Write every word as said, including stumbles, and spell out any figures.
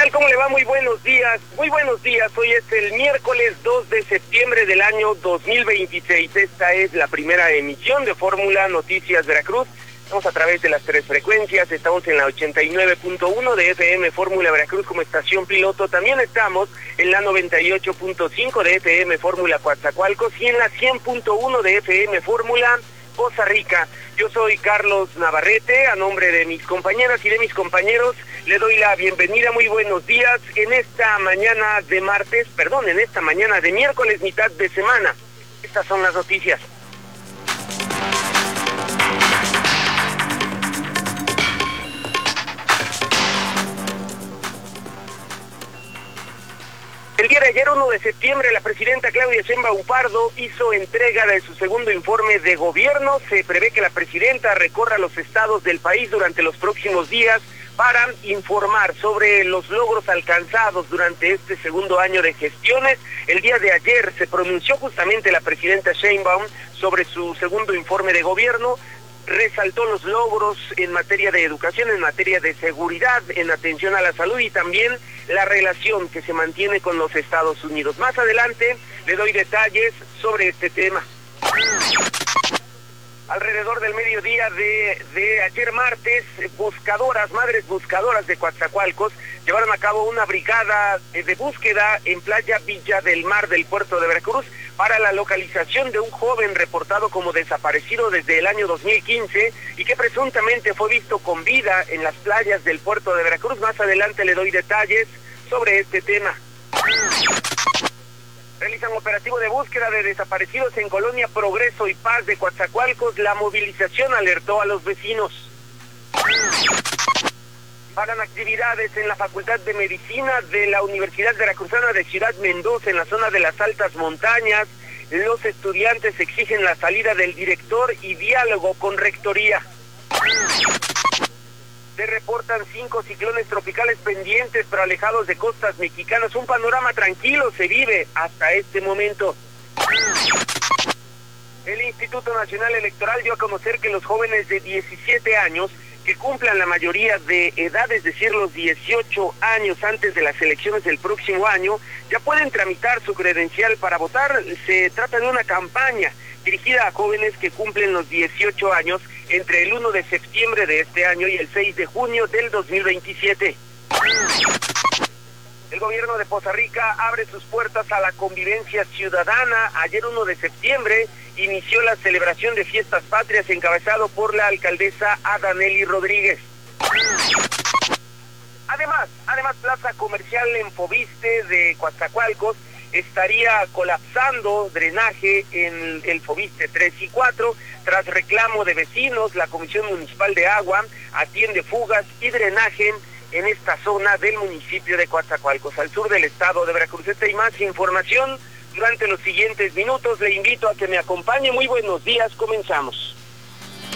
tal? ¿Cómo le va? Muy buenos días. Muy buenos días. Hoy es el miércoles dos de septiembre del año dos mil veintiséis. Esta es la primera emisión de Fórmula Noticias Veracruz. Estamos a través de las tres frecuencias. Estamos en la ochenta y nueve punto uno de F M Fórmula Veracruz como estación piloto. También estamos en la noventa y ocho punto cinco de F M Fórmula Coatzacoalcos y en la cien punto uno de F M Fórmula Poza Rica. Yo soy Carlos Navarrete, a nombre de mis compañeras y de mis compañeros, le doy la bienvenida, muy buenos días, en esta mañana de martes, perdón, en esta mañana de miércoles, mitad de semana. Estas son las noticias. El día de ayer, uno de septiembre, la presidenta Claudia Sheinbaum Pardo hizo entrega de su segundo informe de gobierno. Se prevé que la presidenta recorra los estados del país durante los próximos días para informar sobre los logros alcanzados durante este segundo año de gestiones. El día de ayer se pronunció justamente la presidenta Sheinbaum sobre su segundo informe de gobierno. Resaltó los logros en materia de educación, en materia de seguridad, en atención a la salud y también la relación que se mantiene con los Estados Unidos. Más adelante le doy detalles sobre este tema. Alrededor del mediodía de, de ayer martes, buscadoras, madres buscadoras de Coatzacoalcos, llevaron a cabo una brigada de búsqueda en Playa Villa del Mar del puerto de Veracruz para la localización de un joven reportado como desaparecido desde el año dos mil quince y que presuntamente fue visto con vida en las playas del puerto de Veracruz. Más adelante le doy detalles sobre este tema. Realizan operativo de búsqueda de desaparecidos en Colonia Progreso y Paz de Coatzacoalcos. La movilización alertó a los vecinos. Paran actividades en la Facultad de Medicina de la Universidad Veracruzana de Ciudad Mendoza, en la zona de las altas montañas. Los estudiantes exigen la salida del director y diálogo con rectoría. Se reportan cinco ciclones tropicales pendientes pero alejados de costas mexicanas. Un panorama tranquilo se vive hasta este momento. El Instituto Nacional Electoral dio a conocer que los jóvenes de diecisiete años que cumplan la mayoría de edad, es decir, los dieciocho años antes de las elecciones del próximo año, ya pueden tramitar su credencial para votar. Se trata de una campaña dirigida a jóvenes que cumplen los dieciocho años entre el uno de septiembre de este año y el seis de junio del dos mil veintisiete. El gobierno de Poza Rica abre sus puertas a la convivencia ciudadana. Ayer, uno de septiembre, inició la celebración de fiestas patrias encabezado por la alcaldesa Adanely Rodríguez. Además, además Plaza Comercial en Foviste de Coatzacoalcos estaría colapsando drenaje en el Foviste tres y cuatro. Tras reclamo de vecinos, la Comisión Municipal de Agua atiende fugas y drenaje en esta zona del municipio de Coatzacoalcos, al sur del estado de Veracruz. Esta y más información durante los siguientes minutos. Le invito a que me acompañe. Muy buenos días, comenzamos.